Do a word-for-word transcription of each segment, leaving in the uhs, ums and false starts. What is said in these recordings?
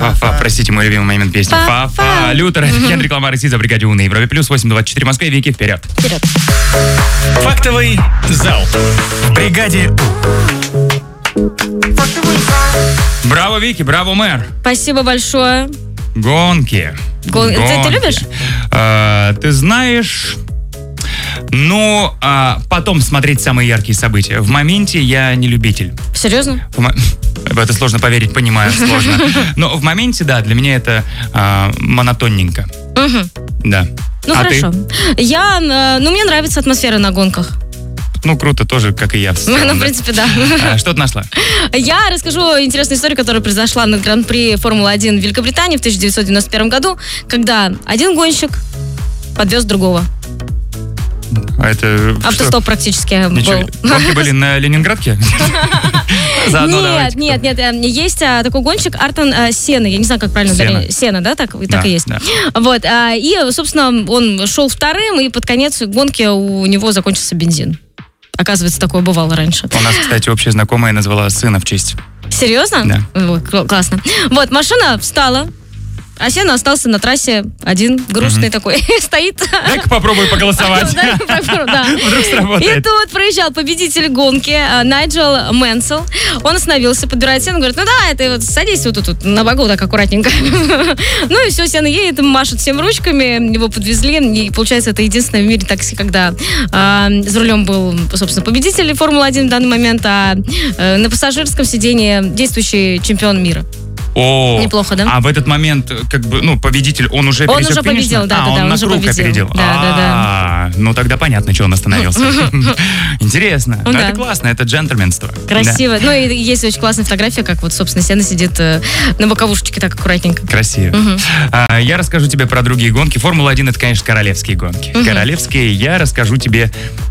Фа-фа, простите, мой любимый момент песни. Фа-фа, Лютер, Хендрик Ламар и Сиза, Бригаде У на Европе Плюс, восемь двадцать четыре в Москве, Вики, вперед. Вперед. Фактовый зал в Бригаде У. Браво, Вики, браво, мэр. Спасибо большое. Гонки. Гон... Гонки. Ты, ты любишь? А, ты знаешь... Ну, а потом смотреть самые яркие события. В моменте я не любитель. Серьезно? В, мо... в это сложно поверить, понимаю, сложно. Но в моменте, да, для меня это а, монотонненько. Угу. Да. Ну, а хорошо. Ты? Я, ну, мне нравится атмосфера на гонках. Ну, круто тоже, как и я. В целом, ну, в да. принципе, да. А, что ты нашла? Я расскажу интересную историю, которая произошла на Гран-при Формулы один в Великобритании в тысяча девятьсот девяносто первом году, когда один гонщик подвез другого. А это Автостоп что? Практически Ничего. был. Гонки были на Ленинградке? Нет, нет, нет. Есть такой гонщик Артон Сена. Я не знаю, как правильно ударение. Сена, да? Так и есть. Вот. И, собственно, он шел вторым, и под конец гонки у него закончился бензин. Оказывается, такое бывало раньше. У нас, кстати, общая знакомая назвала сына в честь. Серьезно? Да. Вот, классно. Вот, машина встала, а Сена остался на трассе один, грустный mm-hmm. такой, стоит. Дай-ка попробуй поголосовать. Вдруг сработает. И тут проезжал победитель гонки Найджел Мэнсел. Он остановился, подбирает Сену, говорит, ну да, ты вот садись вот тут на богу так аккуратненько. Ну и все, Сена едет, машет всем ручками, его подвезли. И получается, это единственное в мире такси, когда за рулем был, собственно, победитель Формулы один в данный момент, а на пассажирском сидении действующий чемпион мира. О, неплохо, да? А в этот момент, как бы, ну, победитель, он уже он пересек уже финиш? победил, да, а, да, он да, на он уже круг победил. опередил. Да, да, да. Ну, тогда понятно, что он остановился. Интересно. Ну, это классно, это джентльменство. Красиво. Ну, и есть очень классная фотография, как вот, собственно, Сена сидит на боковушечке так аккуратненько. Красиво. Я расскажу тебе про другие гонки. Формула один — это, конечно, королевские гонки. Королевские. Я расскажу тебе...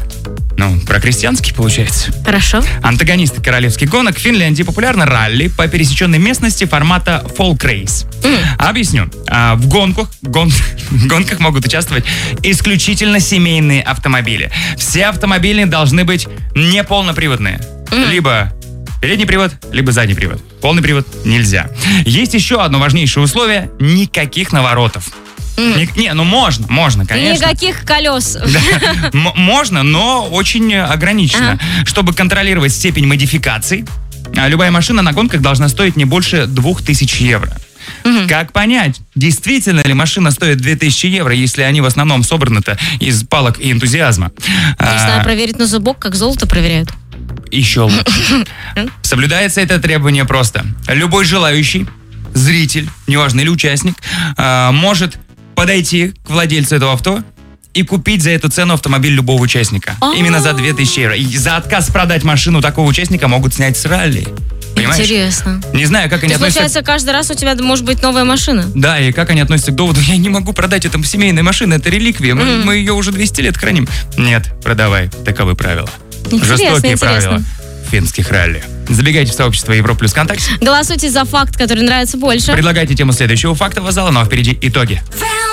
Ну, про крестьянский, получается. Хорошо. Антагонисты королевских гонок. В Финляндии популярно ралли по пересеченной местности формата фолк-рейс. Mm. Объясню. А, в гонках, гон, в гонках могут участвовать исключительно семейные автомобили. Все автомобили должны быть не полноприводные. Mm. Либо передний привод, либо задний привод. Полный привод нельзя. Есть еще одно важнейшее условие. Никаких наворотов. Mm. Не, не, ну можно, можно, конечно. Никаких колес. Да, м- можно, но очень ограниченно. А. Чтобы контролировать степень модификаций, любая машина на гонках должна стоить не больше двух тысяч евро. Mm-hmm. Как понять, действительно ли машина стоит две тысячи евро, если они в основном собраны-то из палок и энтузиазма? Не знаю, проверить на зубок, как золото проверяют. Еще лучше. Соблюдается это требование просто. Любой желающий, зритель, неважно, или участник, может подойти к владельцу этого авто и купить за эту цену автомобиль любого участника. А-а-а. Именно за две тысячи евро. И за отказ продать машину такого участника могут снять с ралли. Понимаешь? Интересно. Не знаю, как они То относятся... получается, каждый раз у тебя может быть новая машина? Да, и как они относятся к доводу, я не могу продать эту семейную машину, это реликвия, мы, mm. мы ее уже двести лет храним. Нет, продавай, таковы правила. Интересно, Жестокие интересно. правила финских ралли. Забегайте в сообщество Европа Плюс ВКонтакте. Голосуйте за факт, который нравится больше. Предлагайте тему следующего фактового зала, ну а впереди итоги.